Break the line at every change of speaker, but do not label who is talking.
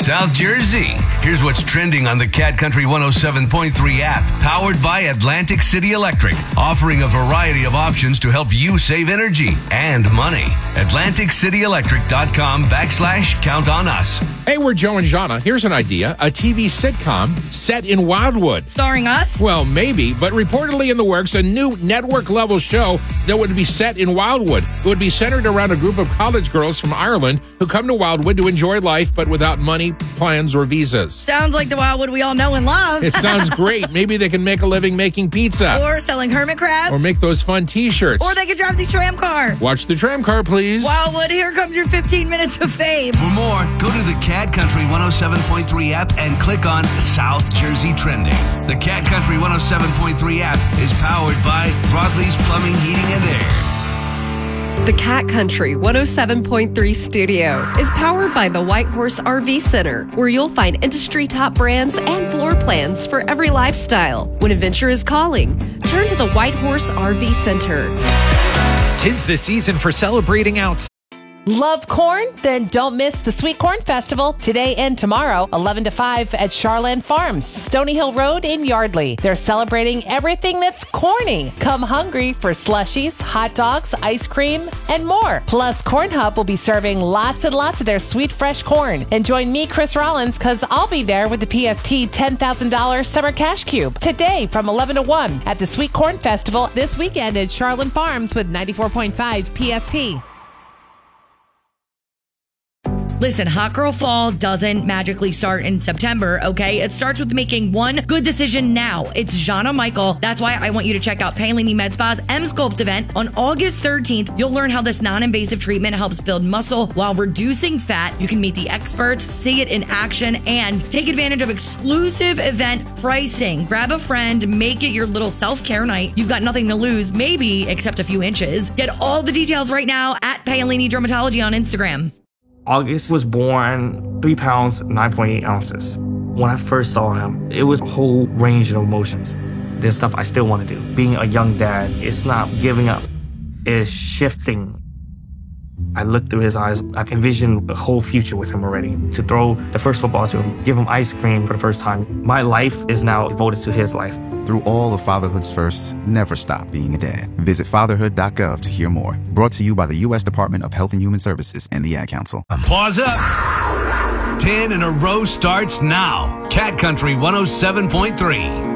South Jersey. Here's what's trending on the Cat Country 107.3 app, powered by Atlantic City Electric, offering a variety of options to help you save energy and money. AtlanticCityElectric.com/count on us.
Hey, we're Joe and Jana. Here's an idea. A TV sitcom set in Wildwood.
Starring us?
Well, maybe, but reportedly in the works, a new network-level show that would be set in Wildwood. It would be centered around a group of college girls from Ireland who come to Wildwood to enjoy life, but without money, plans, or visas.
Sounds like the Wildwood we all know and love.
It sounds great. Maybe they can make a living making pizza.
Or selling hermit crabs.
Or make those fun T-shirts.
Or they could drive the tram car.
Watch the tram car, please.
Wildwood, here comes your 15 minutes of fame.
For more, go to the Cat Country 107.3 app and click on South Jersey Trending. The Cat Country 107.3 app is powered by Broadleys Plumbing, Heating, and Air.
The Cat Country 107.3 studio is powered by the White Horse RV Center, where you'll find industry top brands and floor plans for every lifestyle. When adventure is calling, turn to the White Horse RV Center.
'Tis the season for celebrating out.
Love corn? Then don't miss the Sweet Corn Festival today and tomorrow, 11 to 5 at Charland Farms, Stony Hill Road in Yardley. They're celebrating everything that's corny. Come hungry for slushies, hot dogs, ice cream, and more. Plus, Corn Hub will be serving lots and lots of their sweet, fresh corn. And join me, Chris Rollins, because I'll be there with the PST $10,000 Summer Cash Cube today from 11 to 1 at the Sweet Corn Festival
this weekend at Charland Farms with 94.5 PST.
Listen, Hot Girl Fall doesn't magically start in September, okay? It starts with making one good decision now. It's Jana Michael. That's why I want you to check out Paolini Med Spa's M-Sculpt event on August 13th. You'll learn how this non-invasive treatment helps build muscle while reducing fat. You can meet the experts, see it in action, and take advantage of exclusive event pricing. Grab a friend, make it your little self-care night. You've got nothing to lose, maybe except a few inches. Get all the details right now at Paolini Dermatology on Instagram.
August was born 3 pounds, 9.8 ounces. When I first saw him, it was a whole range of emotions. There's stuff I still want to do. Being a young dad, it's not giving up. It's shifting. I looked through his eyes. I envisioned a whole future with him already. To throw the first football to him, give him ice cream for the first time. My life is now devoted to his life.
Through all of fatherhood's firsts, never stop being a dad. Visit fatherhood.gov to hear more. Brought to you by the U.S. Department of Health and Human Services and the Ad Council.
Pause up. 10 in a row starts now. Cat Country 107.3.